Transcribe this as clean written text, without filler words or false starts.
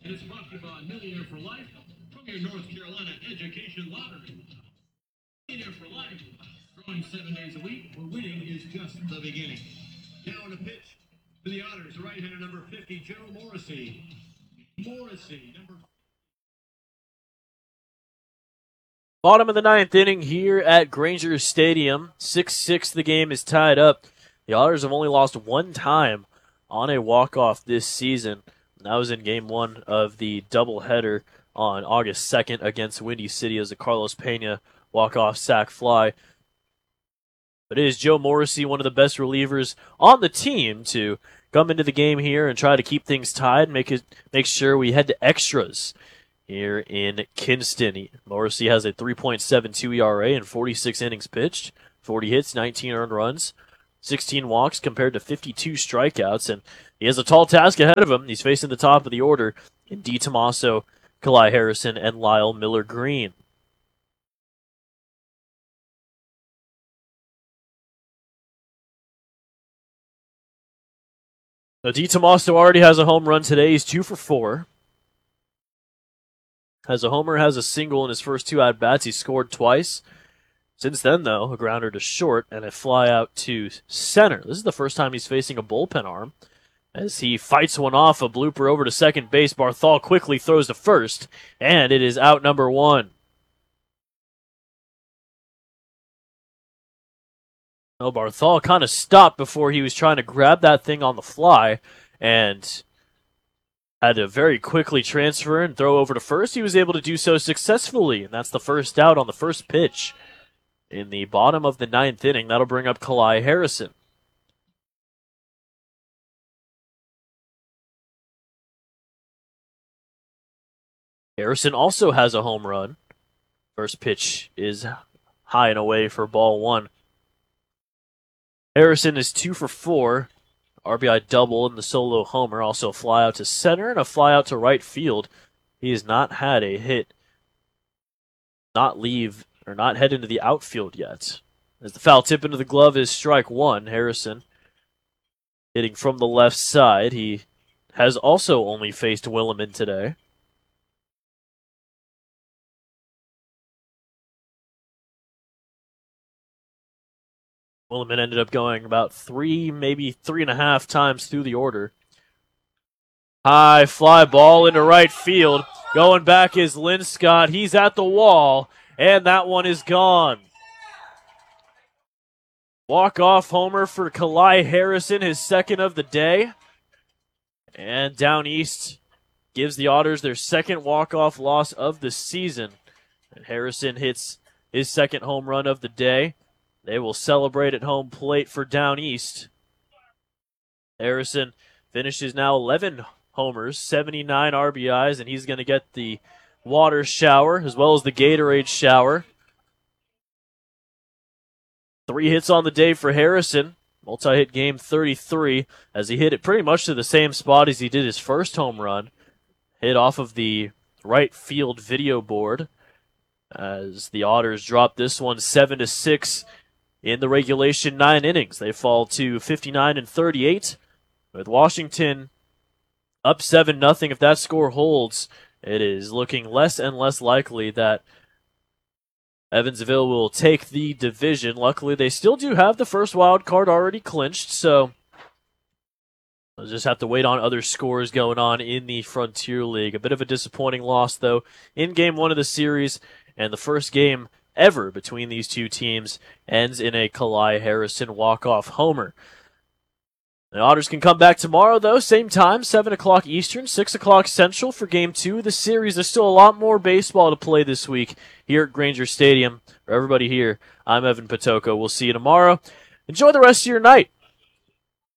And it's brought to you by Millionaire for Life from your North Carolina Education Lottery. Millionaire for Life, growing 7 days a week, where winning is just the beginning. Now on a pitch to the Otters, right-hander number 50, Joe Morrissey. Bottom of the ninth inning here at Granger Stadium. 6-6, the game is tied up. The Otters have only lost one time on a walk-off this season. That was in Game 1 of the doubleheader on August 2nd against Windy City as a Carlos Pena walk-off sac fly. But it is Joe Morrissey, one of the best relievers on the team, to come into the game here and try to keep things tied, make sure we head to extras here in Kinston. Morrissey has a 3.72 ERA in 46 innings pitched, 40 hits, 19 earned runs, 16 walks compared to 52 strikeouts, and he has a tall task ahead of him. He's facing the top of the order in D. Tomaso, Kalai Harrison, and Lyle Miller-Green. Now, D. Tomaso already has a home run today. He's 2 for 4. Has a homer, has a single in his first 2 at-bats. He's scored twice. Since then, though, a grounder to short and a fly out to center. This is the first time he's facing a bullpen arm. As he fights one off, a blooper over to second base. Barthol quickly throws to first, and it is out number 1. Oh, Barthol kind of stopped before he was trying to grab that thing on the fly and had to very quickly transfer and throw over to first. He was able to do so successfully, and that's the first out on the first pitch in the bottom of the ninth inning. That'll bring up Kalai Harrison. Harrison also has a home run. First pitch is high and away for ball 1. Harrison is 2 for 4. RBI double in the solo homer. Also a fly out to center and a fly out to right field. He has not had a hit not head into the outfield yet. As the foul tip into the glove is strike 1. Harrison hitting from the left side. He has also only faced Williman today. Williman ended up going about 3, maybe 3.5 times through the order. High fly ball into right field. Going back is Linscott. He's at the wall, and that one is gone. Walk-off homer for Kalai Harrison, his second of the day. And down east gives the Otters their second walk-off loss of the season. And Harrison hits his second home run of the day. They will celebrate at home plate for down east. Harrison finishes now 11 homers, 79 RBIs, and he's going to get the water shower as well as the Gatorade shower. 3 hits on the day for Harrison. Multi-hit game 33 as he hit it pretty much to the same spot as he did his first home run. Hit off of the right field video board as the Otters drop this one 7-6 in the regulation 9 innings. They fall to 59-38 with Washington up 7-0. If that score holds, it is looking less and less likely that Evansville will take the division. Luckily, they still do have the first wild card already clinched, so we'll just have to wait on other scores going on in the Frontier League. A bit of a disappointing loss, though, in Game 1 of the series, and the first game ever between these two teams ends in a Kalai Harrison walk-off homer. The Otters can come back tomorrow, though, same time, 7 o'clock Eastern, 6 o'clock Central for Game 2 of the series. There's still a lot more baseball to play this week here at Granger Stadium. For everybody here, I'm Evan Potoko. We'll see you tomorrow. Enjoy the rest of your night.